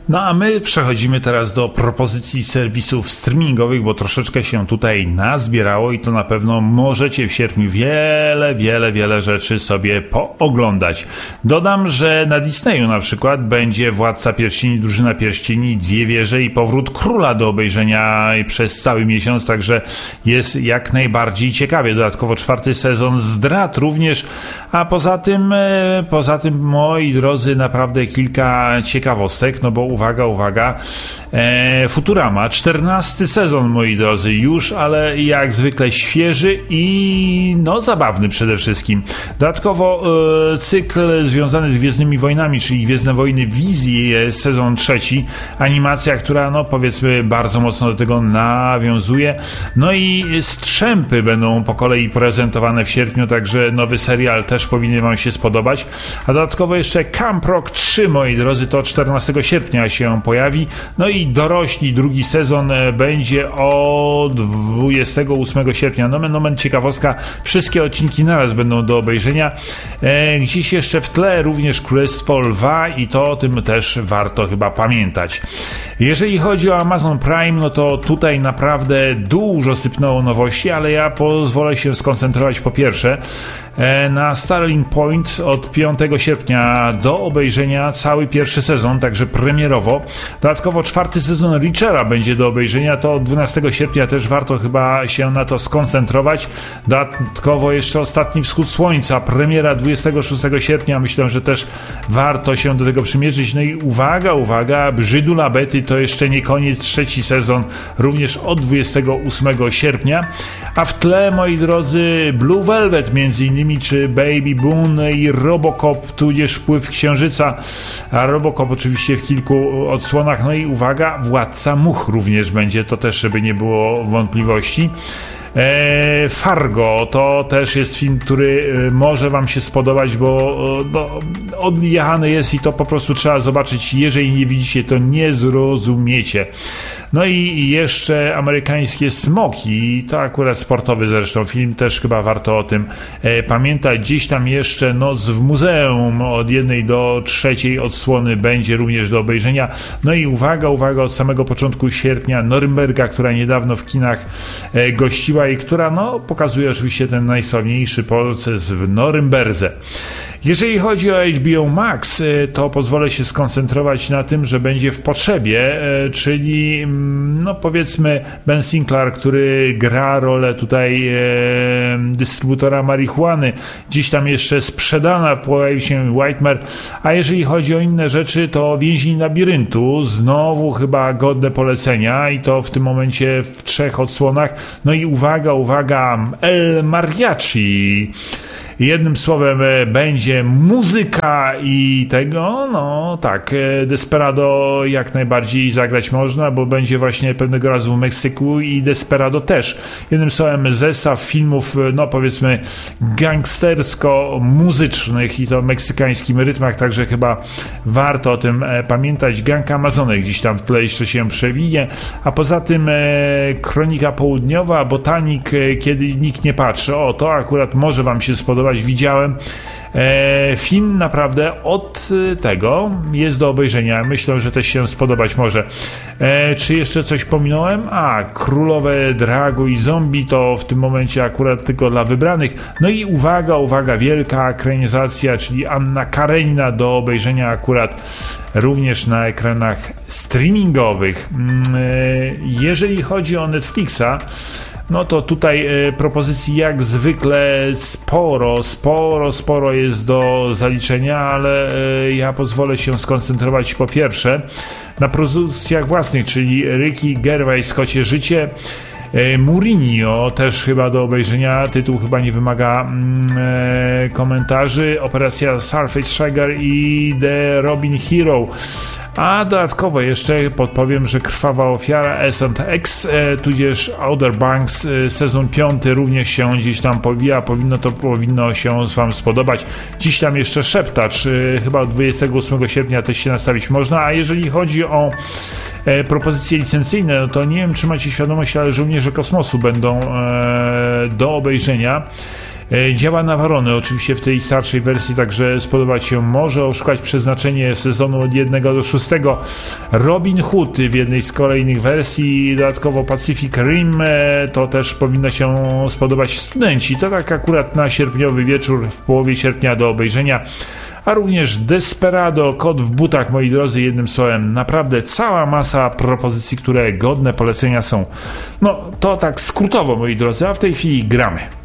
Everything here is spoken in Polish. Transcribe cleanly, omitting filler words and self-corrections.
No a my przechodzimy teraz do propozycji serwisów streamingowych, bo troszeczkę się tutaj nazbierało i to na pewno możecie w sierpniu wiele rzeczy sobie pooglądać. Dodam, że na Disneyu na przykład będzie Władca Pierścieni, Drużyna Pierścieni, Dwie Wieże i Powrót Króla do obejrzenia przez cały miesiąc, także jest jak najbardziej ciekawie. Dodatkowo 4. sezon Zdrad również, a poza tym, moi drodzy, naprawdę kilka ciekawostek, no bo uwaga, Futurama, 14. sezon, moi drodzy, już, ale jak zwykle świeży i zabawny przede wszystkim. Dodatkowo cykl związany z Gwiezdnymi Wojnami, czyli Gwiezdne Wojny Wizji, sezon 3, animacja, która powiedzmy bardzo mocno do tego nawiązuje. No i Strzępy będą po kolei prezentowane w sierpniu, także nowy serial też powinien wam się spodobać. A dodatkowo jeszcze Camp Rock 3, moi drodzy, to 14 sierpnia się pojawi. No i Dorośli, drugi sezon będzie od 28 sierpnia. Nomen ciekawostka, wszystkie odcinki naraz będą do obejrzenia. Gdzieś jeszcze w tle również Królestwo Lwa i to o tym też warto chyba pamiętać. Jeżeli chodzi o Amazon Prime, no to tutaj naprawdę dużo sypnęło nowości, ale ja pozwolę się skoncentrować po pierwsze na Starling Point od 5 sierpnia do obejrzenia cały pierwszy sezon, także premierowo. Dodatkowo 4. sezon Reachera będzie do obejrzenia, to od 12 sierpnia też warto chyba się na to skoncentrować. Dodatkowo jeszcze Ostatni Wschód Słońca, premiera 26 sierpnia, myślę, że też warto się do tego przymierzyć. No i uwaga, Brzydula Betty to jeszcze nie koniec, 3. sezon również od 28 sierpnia, a w tle, moi drodzy, Blue Velvet między innymi, czy Baby Boone i Robocop, tudzież Wpływ Księżyca, a Robocop oczywiście w kilku odsłonach. No i uwaga, Władca Much również będzie, to też żeby nie było wątpliwości. Fargo to też jest film, który może wam się spodobać, bo odjechany jest i to po prostu trzeba zobaczyć. Jeżeli nie widzicie, to nie zrozumiecie. No i jeszcze Amerykańskie Smoki, to akurat sportowy zresztą film, też chyba warto o tym pamiętać. Gdzieś tam jeszcze Noc w muzeum od 1 do 3 odsłony będzie również do obejrzenia. No i uwaga, od samego początku sierpnia Norymberga, która niedawno w kinach gościła i która pokazuje oczywiście ten najsławniejszy proces w Norymberdze. Jeżeli chodzi o HBO Max, to pozwolę się skoncentrować na tym, że będzie w Potrzebie, czyli powiedzmy Ben Sinclair, który gra rolę tutaj dystrybutora marihuany, gdzieś tam jeszcze sprzedana, pojawił się Whitemare, a jeżeli chodzi o inne rzeczy, to Więzień Labiryntu, znowu chyba godne polecenia i to w tym momencie w 3 odsłonach. No i uwaga, El Mariachi. Jednym słowem będzie muzyka i tego, Desperado jak najbardziej zagrać można, bo będzie właśnie pewnego razu w Meksyku i Desperado też. Jednym słowem zestaw filmów, powiedzmy gangstersko-muzycznych i to w meksykańskim rytmach, także chyba warto o tym pamiętać. Gang Amazonek gdzieś tam w tle jeszcze się przewinie, a poza tym Kronika Południowa, Botanik, Kiedy nikt nie patrzy. To akurat może wam się spodobać. Widziałem film, naprawdę od tego jest do obejrzenia. Myślę, że też się spodobać może. Czy jeszcze coś pominąłem? Królowe Dragu i Zombie to w tym momencie akurat tylko dla wybranych. No i uwaga, wielka ekranizacja, czyli Anna Karenina do obejrzenia akurat również na ekranach streamingowych. Jeżeli chodzi o Netflixa, no to tutaj propozycji jak zwykle sporo jest do zaliczenia, ale ja pozwolę się skoncentrować po pierwsze na produkcjach własnych, czyli Ricky Gervais, Kocie życie, Mourinho też chyba do obejrzenia, tytuł chyba nie wymaga komentarzy, Operacja Surface Sugar i The Robin Hero. A dodatkowo jeszcze podpowiem, że Krwawa ofiara S&X, tudzież Outer Banks, sezon 5 również się gdzieś tam powija, powinno się wam spodobać. Dziś tam jeszcze Szeptacz, chyba od 28 sierpnia też się nastawić można, a jeżeli chodzi o propozycje licencyjne, no to nie wiem, czy macie świadomość, ale Żołnierze Kosmosu będą do obejrzenia. Działa Navarone oczywiście w tej starszej wersji, także spodobać się może. Oszukać przeznaczenie sezonu od 1 do 6. Robin Hood w jednej z kolejnych wersji, dodatkowo Pacific Rim, to też powinno się spodobać. Studenci, to tak akurat na sierpniowy wieczór w połowie sierpnia do obejrzenia. A również Desperado, Kot w butach, moi drodzy, jednym słowem, naprawdę cała masa propozycji, które godne polecenia są. No, to tak skrótowo, moi drodzy, a w tej chwili gramy.